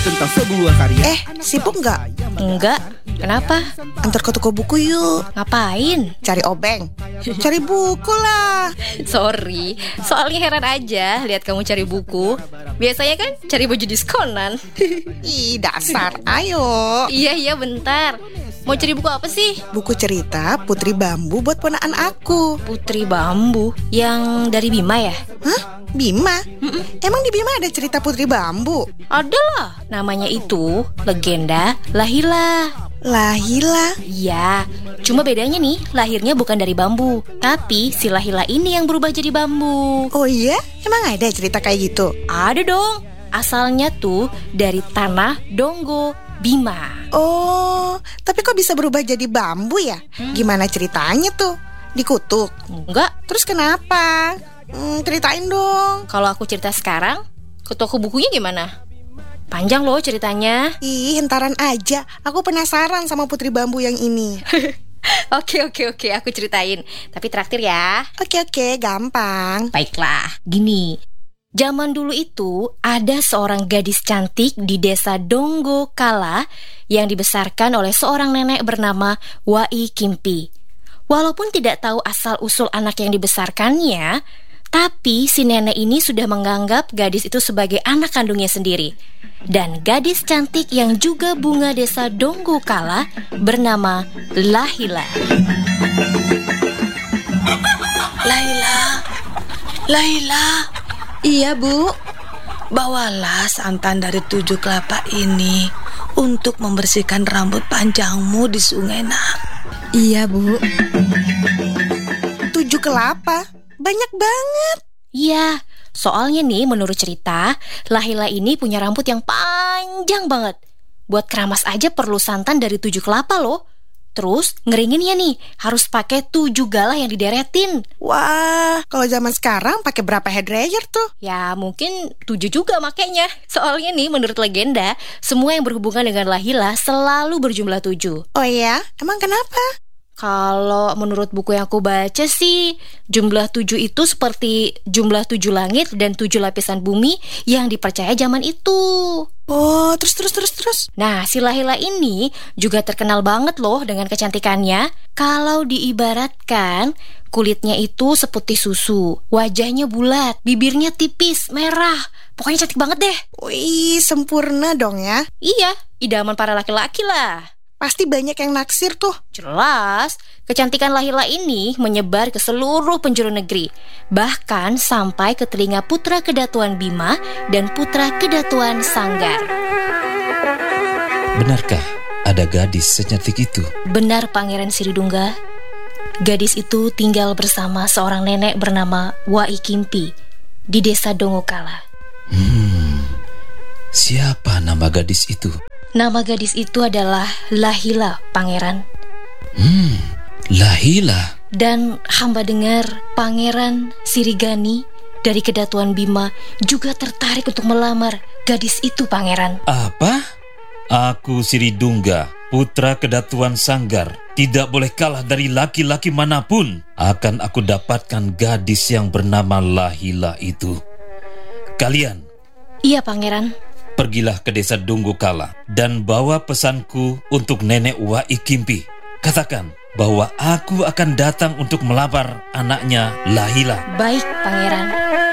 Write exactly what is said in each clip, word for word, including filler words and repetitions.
tentang sebuah karya. Eh, sibuk nggak? Enggak. Kenapa? Antar ke toko buku yuk. Ngapain? Cari obeng. Cari buku lah. Sorry, soalnya heran aja lihat kamu cari buku. Biasanya kan cari baju diskonan. Ih, dasar. Ayo. Iya, iya, bentar. Mau cari buku apa sih? Buku cerita Putri Bambu buat ponakan aku. Putri Bambu. Yang dari Bima ya? Hah? Bima? Mm-mm. Emang di Bima ada cerita Putri Bambu? Ada lah. Namanya itu Legenda Lahila. Lahila? Iya, cuma bedanya nih, lahirnya bukan dari bambu, tapi si Lahila ini yang berubah jadi bambu. Oh iya? Emang ada cerita kayak gitu? Ada dong. Asalnya tuh dari tanah Donggo, Bima. Oh, tapi kok bisa berubah jadi bambu ya? Hmm. Gimana ceritanya tuh? Dikutuk? Enggak. Terus kenapa? Hmm, ceritain dong. Kalau aku cerita sekarang, ke toko bukunya gimana? Panjang loh ceritanya. Ih, hentaran aja. Aku penasaran sama Putri Bambu yang ini. Oke, oke, oke. Aku ceritain. Tapi traktir ya. Oke, oke. Gampang. Baiklah. Gini. Zaman dulu itu ada seorang gadis cantik di desa Donggo Kala yang dibesarkan oleh seorang nenek bernama Wai Kimpi. Walaupun tidak tahu asal-usul anak yang dibesarkannya, tapi si nenek ini sudah menganggap gadis itu sebagai anak kandungnya sendiri. Dan gadis cantik yang juga bunga desa Donggo Kala bernama Lahila. Lahila, Lahila. Iya, Bu. Bawalah santan dari tujuh kelapa ini untuk membersihkan rambut panjangmu di sungai, nak. Iya, Bu. Tujuh kelapa? Banyak banget. Iya, soalnya nih menurut cerita, Lahila ini punya rambut yang panjang banget. Buat keramas aja perlu santan dari tujuh kelapa loh. Terus ngeringinnya nih harus pakai tujuh galah yang dideretin. Wah, kalau zaman sekarang pakai berapa hair dryer tuh? Ya mungkin tujuh juga makanya. Soalnya nih menurut legenda, semua yang berhubungan dengan Lahila selalu berjumlah tujuh. Oh iya? Emang kenapa? Kalau menurut buku yang aku baca sih, jumlah tujuh itu seperti jumlah tujuh langit dan tujuh lapisan bumi yang dipercaya zaman itu. Oh, terus terus terus terus. Nah, si Lahila ini juga terkenal banget loh dengan kecantikannya. Kalau diibaratkan, kulitnya itu seputih susu, wajahnya bulat, bibirnya tipis, merah. Pokoknya cantik banget deh. Wih, sempurna dong ya. Iya, idaman para laki-laki lah. Pasti banyak yang naksir tuh. Jelas, kecantikan Lahila ini menyebar ke seluruh penjuru negeri. Bahkan sampai ke telinga putra kedatuan Bima dan putra kedatuan Sanggar. Benarkah ada gadis secantik itu? Benar, Pangeran Siridungga. Gadis itu tinggal bersama seorang nenek bernama Wai Kimpi di desa Donggo Kala. Hmm, siapa nama gadis itu? Nama gadis itu adalah Lahila, Pangeran. Hmm, Lahila. Dan hamba dengar Pangeran Sirigani dari kedatuan Bima juga tertarik untuk melamar gadis itu, Pangeran. Apa? Aku Siridungga, putra kedatuan Sanggar, tidak boleh kalah dari laki-laki manapun. Akan aku dapatkan gadis yang bernama Lahila itu. Kalian? Iya, Pangeran. Pergilah ke desa Donggo Kala dan bawa pesanku untuk nenek Wai Kimpi. Katakan bahwa aku akan datang untuk melamar anaknya Lahila. Baik, Pangeran.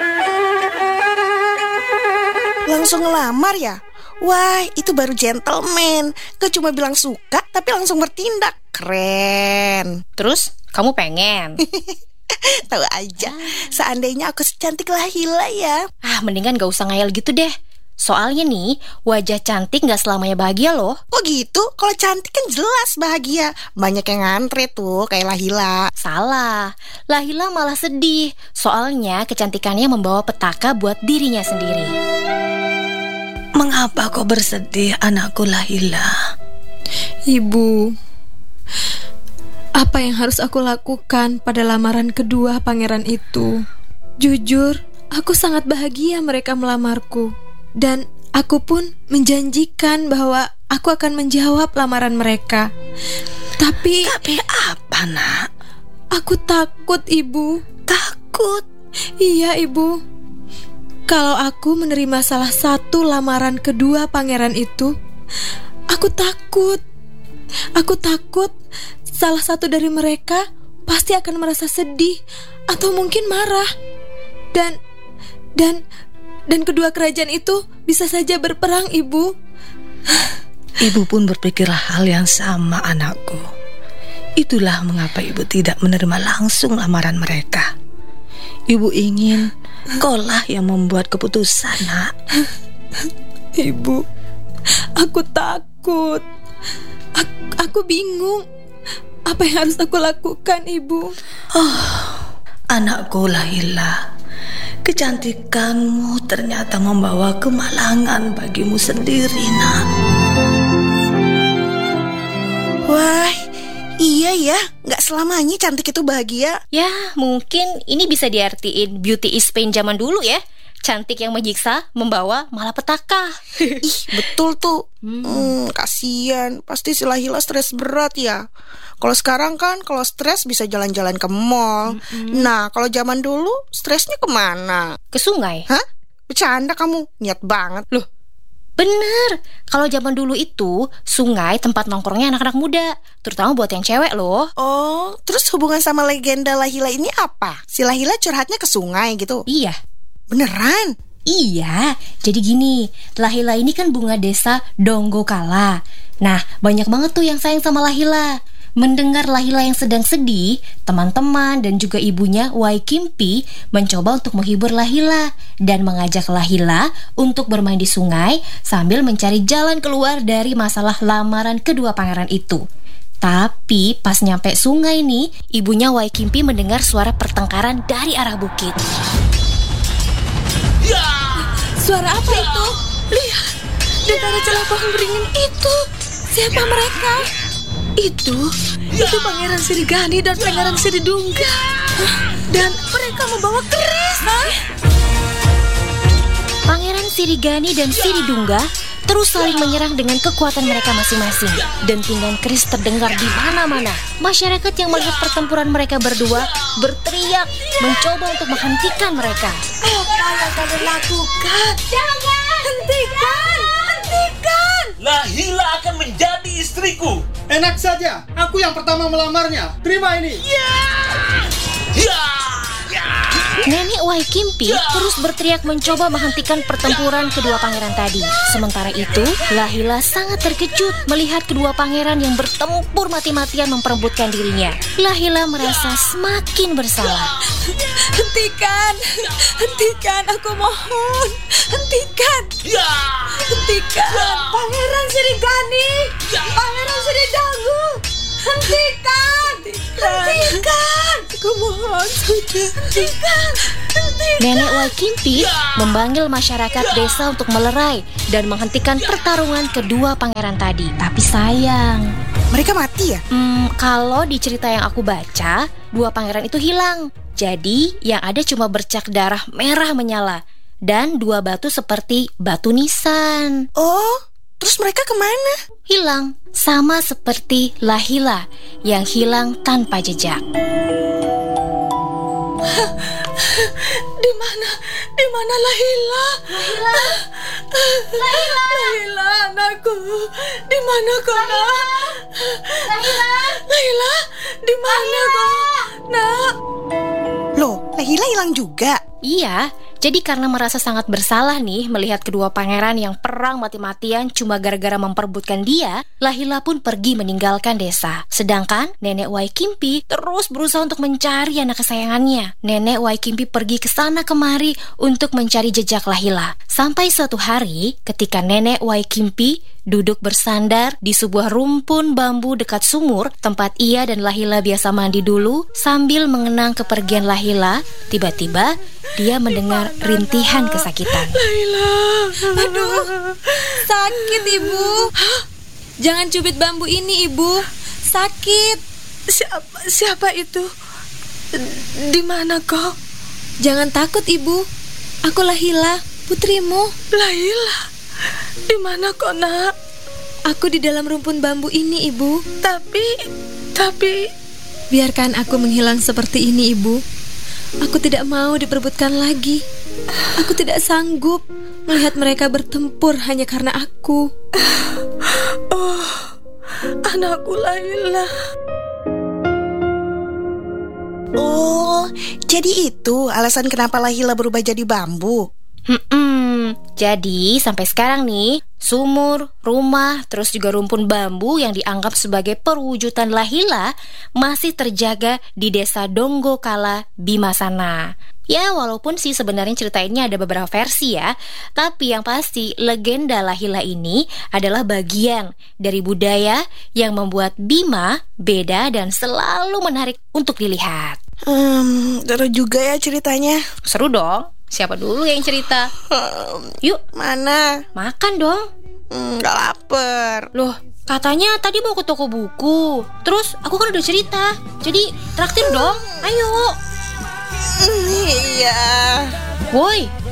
Langsung ngelamar ya? Wah, itu baru gentleman. Gak cuma bilang suka, tapi langsung bertindak. Keren. Terus, kamu pengen? Tahu aja, seandainya aku secantik Lahila ya. Ah, mendingan gak usah ngayal gitu deh. Soalnya nih, wajah cantik gak selamanya bahagia loh. Oh gitu? Kalau cantik kan jelas bahagia. Banyak yang ngantre tuh kayak Lahila. Salah, Lahila malah sedih. Soalnya kecantikannya membawa petaka buat dirinya sendiri. Mengapa kau bersedih, anakku Lahila? Ibu, apa yang harus aku lakukan pada lamaran kedua pangeran itu? Jujur, aku sangat bahagia mereka melamarku. Dan aku pun menjanjikan bahwa aku akan menjawab lamaran mereka. Tapi Tapi apa, nak? aku takut, Ibu. Takut? Iya, Ibu. Kalau aku menerima salah satu lamaran kedua pangeran itu, aku takut. Aku takut salah satu dari mereka pasti akan merasa sedih atau mungkin marah. Dan dan dan kedua kerajaan itu bisa saja berperang, Ibu. Ibu pun berpikir hal yang sama, anakku. Itulah mengapa ibu tidak menerima langsung lamaran mereka. Ibu ingin kaulah yang membuat keputusan, nak. Ibu, aku takut. Aku, aku bingung. Apa yang harus aku lakukan, Ibu? Oh, anakku Laila, kecantikanmu ternyata membawa kemalangan bagimu sendiri, nak. Wah, iya ya, nggak selamanya cantik itu bahagia. Ya, mungkin ini bisa diartiin beauty is pain zaman dulu ya. Cantik yang menyiksa membawa malapetaka. Ih, betul tuh. Hmm, kasian, pasti si Lahila stres berat ya. Kalau sekarang kan, kalau stres bisa jalan-jalan ke mall. Mm-hmm. Nah, kalau zaman dulu stresnya kemana? Ke sungai. Hah? Bercanda kamu, niat banget. Loh, bener, kalau zaman dulu itu sungai tempat nongkrongnya anak-anak muda, terutama buat yang cewek loh. Oh, terus hubungan sama legenda Lahila ini apa? Si Lahila curhatnya ke sungai gitu? Iya. Beneran? Iya, jadi gini, Lahila ini kan bunga desa Donggokala. Nah, banyak banget tuh yang sayang sama Lahila. Mendengar Lahila yang sedang sedih, teman-teman dan juga ibunya Waikimpi mencoba untuk menghibur Lahila dan mengajak Lahila untuk bermain di sungai sambil mencari jalan keluar dari masalah lamaran kedua pangeran itu. Tapi pas nyampe sungai nih, ibunya Waikimpi mendengar suara pertengkaran dari arah bukit. Suara apa itu? Lihat, di antara celah pohon beringin itu. Siapa mereka? Itu, itu Pangeran Sirigani dan Pangeran Siridungga. Dan mereka membawa keris. Pangeran Sirigani dan Siridungga terus saling menyerang dengan kekuatan mereka masing-masing. Dentingan keris terdengar di mana-mana. Masyarakat yang melihat pertempuran mereka berdua berteriak, mencoba untuk menghentikan mereka. Apa yang kalian lakukan? Jangan! Hentikan! Hentikan! Lahila akan menjadi istriku. Enak saja, aku yang pertama melamarnya. Terima ini. Nenek Waikimpi terus berteriak mencoba menghentikan pertempuran kedua pangeran tadi. Sementara itu, Lahila sangat terkejut melihat kedua pangeran yang bertempur mati-matian memperebutkan dirinya. Lahila merasa semakin bersalah. Hentikan! Hentikan, aku mohon. Hentikan! Hentikan! Pangeran Sirigani! Pangeran Siridanggu! Hentikan! Hentikan! Aku mohon, sudah. Hentikan! Hentikan! Nenek Waikimpi memanggil masyarakat desa untuk melerai dan menghentikan pertarungan kedua pangeran tadi. Tapi sayang, Mereka mati ya? Hmm, kalau di cerita yang aku baca, dua pangeran itu hilang. Jadi yang ada cuma bercak darah merah menyala dan dua batu seperti batu nisan. Oh, terus mereka kemana? Hilang, sama seperti Lahila yang hilang tanpa jejak. Di mana? Di mana Lahila? Lahila, Lahila, Lahila, anakku. Di mana kau, Nak? Lahila, Lahila, di mana kau? Nak. Loh, Lahila hilang juga. Iya, jadi karena merasa sangat bersalah nih melihat kedua pangeran yang perang mati-matian cuma gara-gara memperebutkan dia, Lahila pun pergi meninggalkan desa. Sedangkan Nenek Waikimpi terus berusaha untuk mencari anak kesayangannya. Nenek Waikimpi pergi ke sana kemari untuk mencari jejak Lahila. Sampai suatu hari, ketika Nenek Waikimpi duduk bersandar di sebuah rumpun bambu dekat sumur tempat ia dan Lahila biasa mandi dulu sambil mengenang kepergian Lahila, tiba-tiba dia mendengar rintihan kesakitan. Lahila. Aduh, sakit Ibu. Jangan cubit bambu ini Ibu. Sakit. Siapa siapa itu? Di mana kau? Jangan takut Ibu. Aku Lahila, putrimu. Lahila. Di mana kau, Nak? Aku di dalam rumpun bambu ini Ibu. Tapi tapi Biarkan aku menghilang seperti ini Ibu. Aku tidak mau diperebutkan lagi. Aku tidak sanggup melihat mereka bertempur hanya karena aku. Oh, anakku Laila. Oh, jadi itu alasan kenapa Lahila berubah jadi bambu. Hmm, jadi sampai sekarang nih, sumur, rumah, terus juga rumpun bambu yang dianggap sebagai perwujudan Lahila masih terjaga di desa Donggokala, Bima sana. Ya, walaupun sih sebenarnya cerita ini ada beberapa versi ya, tapi yang pasti legenda Lahila ini adalah bagian dari budaya yang membuat Bima beda dan selalu menarik untuk dilihat. Hmm, seru juga ya ceritanya. Seru dong. Siapa dulu yang cerita? Hmm, Yuk, mana? makan dong. Hmm, gak lapar. Loh, katanya tadi mau ke toko buku. Terus aku kan udah cerita. Jadi traktir dong. Ayo. Hmm, iya. Woi,